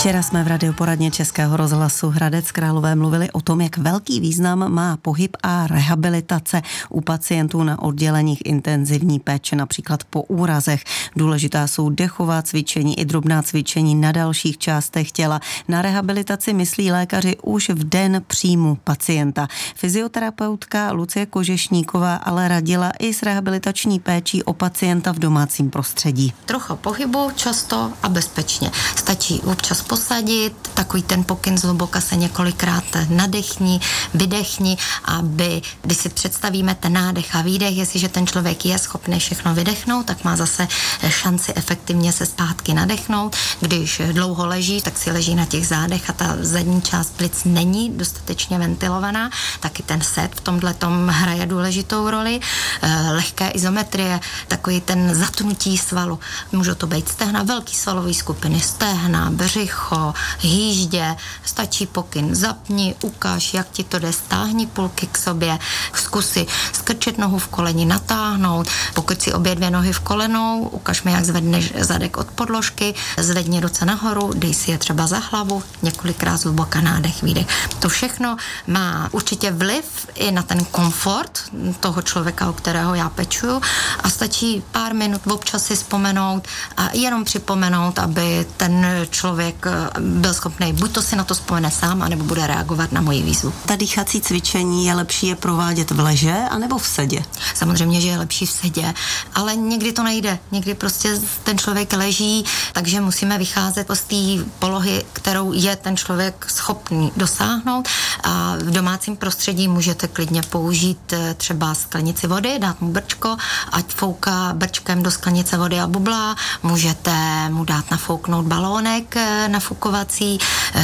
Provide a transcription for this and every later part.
Včera jsme v radioporadně Českého rozhlasu Hradec Králové mluvili o tom, jak velký význam má pohyb a rehabilitace u pacientů na odděleních intenzivní péče, například po úrazech. Důležitá jsou dechová cvičení i drobná cvičení na dalších částech těla. Na rehabilitaci myslí lékaři už v den příjmu pacienta. Fyzioterapeutka Lucie Kožešníková ale radila i s rehabilitační péčí o pacienta v domácím prostředí. Trocha pohybu, často a bezpečně. Stačí občas posadit, takový ten pokyn zhluboka se několikrát nadechni, vydechni, aby, když si představíme ten nádech a výdech, jestliže ten člověk je schopný všechno vydechnout, tak má zase šanci efektivně se zpátky nadechnout. Když dlouho leží, tak si leží na těch zádech a ta zadní část plic není dostatečně ventilovaná, taky ten set v tomhletom hraje důležitou roli. Lehké izometrie, takový ten zatnutí svalu. Můžou to být stehna, velký svalový skupiny, stehna, břicho, hýždě, stačí pokyn, zapni, ukáž, jak ti to jde, stáhni pulky k sobě, zkusy skrčit nohu v koleni, natáhnout, pokud si obě dvě nohy v kolenou, ukaž mi, jak zvedneš zadek od podložky, zvedni ruce nahoru, dej si je třeba za hlavu, několikrát zhluboka nádech, výdech. To všechno má určitě vliv i na ten komfort toho člověka, o kterého já pečuju, a stačí pár minut občas si vzpomenout a jenom připomenout, aby ten člověk byl schopný, buď to si na to vzpomene sám, anebo bude reagovat na moji výzvu. Ta dýchací cvičení je lepší je provádět v leže anebo v sedě? Samozřejmě, že je lepší v sedě, ale někdy to nejde. Někdy prostě ten člověk leží, takže musíme vycházet z té polohy, kterou je ten člověk schopný dosáhnout, a v domácím prostředí můžete klidně použít třeba sklenici vody, dát mu brčko, ať fouká brčkem do sklenice vody a bublá, můžete mu dát nafouknout balónek nafukovací,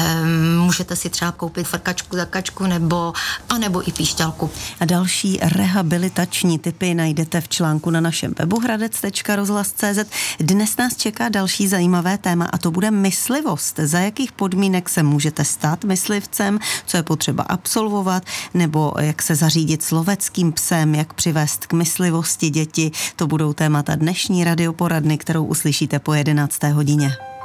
můžete si třeba koupit frkačku, zakačku anebo i píšťalku. A další rehabilitační tipy najdete v článku na našem webu hradec.rozhlas.cz. Dnes nás čeká další zajímavé téma a to bude myslivost. Za jakých podmínek se můžete stát myslivcem, co je potřeba absolvovat, nebo jak se zařídit s loveckým psem, jak přivést k myslivosti děti. To budou témata dnešní radioporadny, kterou uslyšíte po 11. hodině.